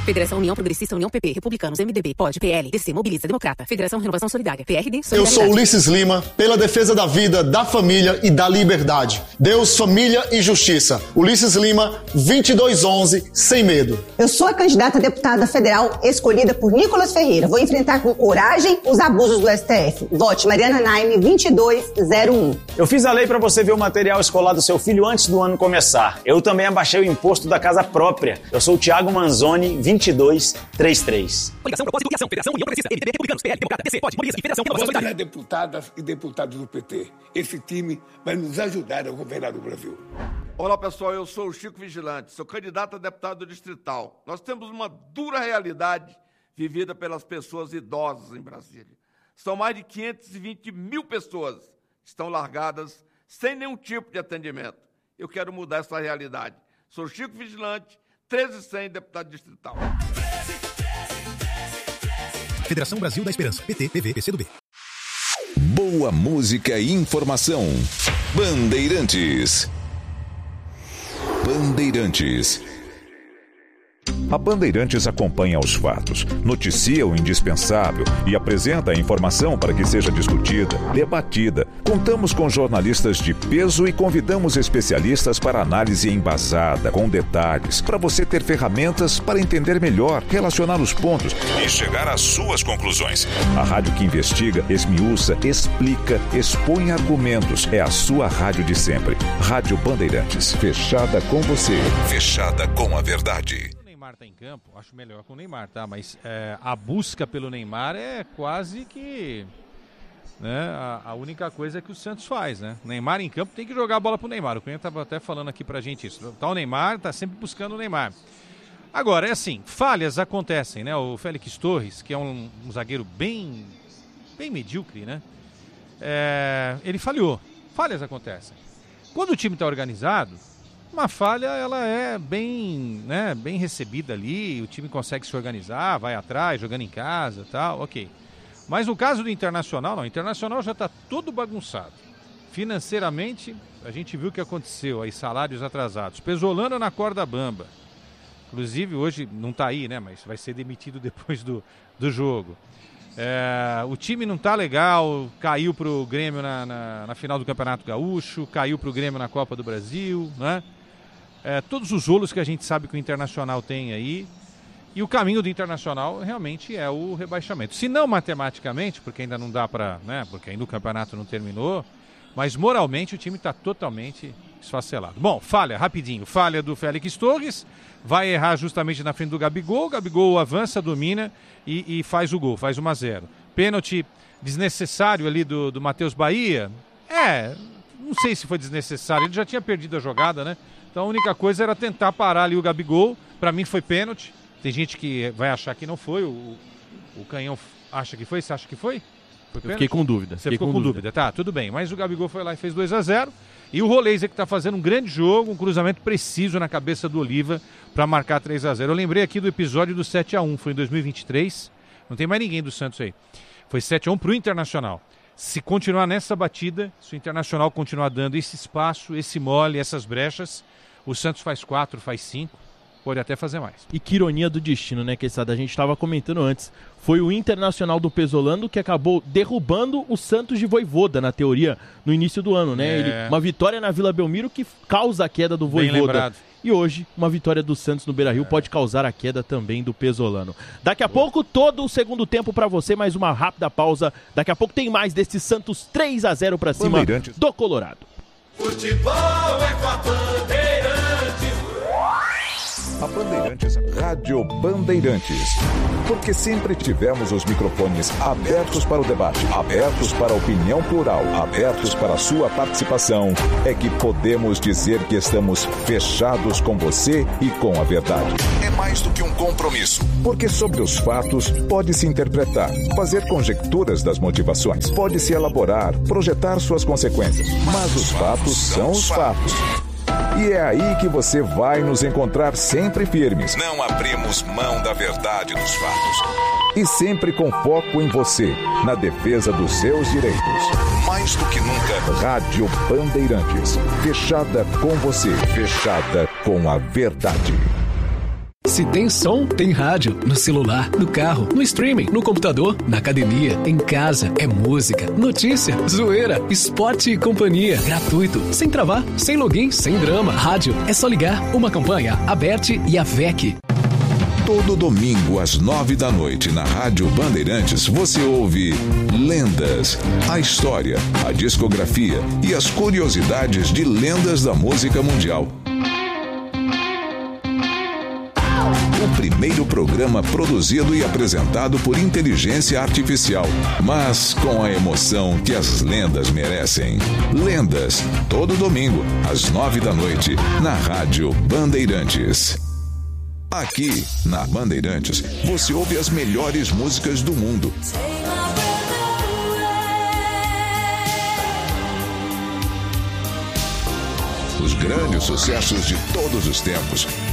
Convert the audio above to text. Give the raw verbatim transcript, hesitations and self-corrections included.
Federação União Progressista, União P P, Republicanos, M D B, P O D, P L, D C, Mobiliza, Democrata, Federação Renovação Solidária, P R D, Solidariedade. Eu sou Ulisses Lima, pela defesa da vida, da família e da liberdade. Deus, família e justiça. Ulisses Lima, vinte e dois onze, sem medo. Eu sou a candidata a deputada federal escolhida por Nicolas Ferreira. Vou enfrentar com coragem os abusos do S T F. Vote Mariana Naime, vinte e dois zero um. Eu fiz a lei para você ver o material escolar do seu filho antes do ano começar. Eu também abaixei o imposto da casa própria. Eu sou o Thiago Manzoni, vinte e dois trinta e três. Coligação, propósito e filiação. Federação União Progressista, M D B, Republicanos, P L, Democrata, D C, P O D, Mobiliza e Federação Renovação Solidária. Deputadas e deputados do P T. Esse time vai nos ajudar a governar o Brasil. Olá, pessoal, eu sou o Chico Vigilante, sou candidato a deputado distrital. Nós temos uma dura realidade vivida pelas pessoas idosas em Brasília. São mais de quinhentas e vinte mil pessoas que estão largadas sem nenhum tipo de atendimento. Eu quero mudar essa realidade. Sou Chico Vigilante, treze cem, deputado distrital. Federação Brasil da Esperança, P T, P V, P C do B. Boa música e informação. Bandeirantes. Bandeirantes. A Bandeirantes acompanha os fatos, noticia o indispensável e apresenta a informação para que seja discutida, debatida. Contamos com jornalistas de peso e convidamos especialistas para análise embasada, com detalhes, para você ter ferramentas para entender melhor, relacionar os pontos e chegar às suas conclusões. A rádio que investiga, esmiuça, explica, expõe argumentos. É a sua rádio de sempre. Rádio Bandeirantes, fechada com você, fechada com a verdade. Neymar tá em campo, acho melhor com o Neymar, tá? Mas é, a busca pelo Neymar é quase que, né, a, a única coisa que o Santos faz, né? Neymar em campo tem que jogar a bola pro Neymar. O Cunha estava até falando aqui pra gente isso. Tá o Neymar, tá sempre buscando o Neymar. Agora, é assim, falhas acontecem, né? O Félix Torres, que é um, um zagueiro bem, bem medíocre, né? É, ele falhou. Falhas acontecem. Quando o time tá organizado, uma falha, ela é bem, né, bem recebida ali, o time consegue se organizar, vai atrás, jogando em casa e tal, ok. Mas no caso do Internacional, não, o Internacional já está todo bagunçado. Financeiramente, a gente viu o que aconteceu, aí salários atrasados, Pesolano na corda bamba. Inclusive, hoje não está aí, né, mas vai ser demitido depois do, do jogo. É, o time não tá legal, caiu pro Grêmio na, na, na final do Campeonato Gaúcho, caiu pro Grêmio na Copa do Brasil, né? É, todos os rolos que a gente sabe que o Internacional tem aí, e o caminho do Internacional realmente é o rebaixamento. Se não matematicamente, porque ainda não dá para, né, porque ainda o campeonato não terminou, mas moralmente o time está totalmente esfacelado. Bom, falha, rapidinho, falha do Félix Torres, vai errar justamente na frente do Gabigol, o Gabigol avança, domina e, e faz o gol, faz um a zero. Pênalti desnecessário ali do, do Matheus Bahia, é, não sei se foi desnecessário, ele já tinha perdido a jogada, né? Então a única coisa era tentar parar ali o Gabigol. Para mim foi pênalti. Tem gente que vai achar que não foi. O, o Canhão acha que foi. Você acha que foi? Foi Eu fiquei com dúvida. Você fiquei ficou com, com dúvida. dúvida. Tá, tudo bem. Mas o Gabigol foi lá e fez dois a zero. E o Roleza que está fazendo um grande jogo, um cruzamento preciso na cabeça do Oliva para marcar três a zero. Eu lembrei aqui do episódio do sete a um. Foi em dois mil e vinte e três. Não tem mais ninguém do Santos aí. Foi sete a um para o Internacional. Se continuar nessa batida, se o Internacional continuar dando esse espaço, esse mole, essas brechas, o Santos faz quatro, faz cinco, pode até fazer mais. E que ironia do destino, né, Quesada? A gente estava comentando antes. Foi o Internacional do Pesolano que acabou derrubando o Santos de Vojvoda, na teoria, no início do ano, né? É. Ele, uma vitória na Vila Belmiro que causa a queda do Vojvoda. E hoje, uma vitória do Santos no Beira-Rio é. pode causar a queda também do Pesolano. Daqui a Boa. pouco, todo o segundo tempo para você, mais uma rápida pausa. Daqui a pouco tem mais desse Santos três a zero para cima do Colorado. Futebol é com a Bandeirantes. A Bandeirantes, Rádio Bandeirantes. Porque sempre tivemos os microfones abertos para o debate, abertos para a opinião plural, abertos para a sua participação, é que podemos dizer que estamos fechados com você e com a verdade. É mais do que um compromisso. Porque sobre os fatos pode-se interpretar, fazer conjecturas das motivações, pode-se elaborar, projetar suas consequências. Mas os fatos são os fatos. E é aí que você vai nos encontrar sempre firmes. Não abrimos mão da verdade dos fatos. E sempre com foco em você, na defesa dos seus direitos. Mais do que nunca, Rádio Bandeirantes. Fechada com você, fechada com a verdade. Se tem som, tem rádio. No celular, no carro, no streaming, no computador, na academia, em casa. É música, notícia, zoeira, esporte e companhia. Gratuito, sem travar, sem login, sem drama. Rádio, é só ligar. Uma campanha, Aberte e a V E C. Todo domingo às nove da noite na Rádio Bandeirantes você ouve Lendas, a história, a discografia e as curiosidades de lendas da música mundial. O primeiro programa produzido e apresentado por inteligência artificial, mas com a emoção que as lendas merecem. Lendas, todo domingo às nove da noite na Rádio Bandeirantes. Aqui, na Bandeirantes, você ouve as melhores músicas do mundo. Os grandes sucessos de todos os tempos,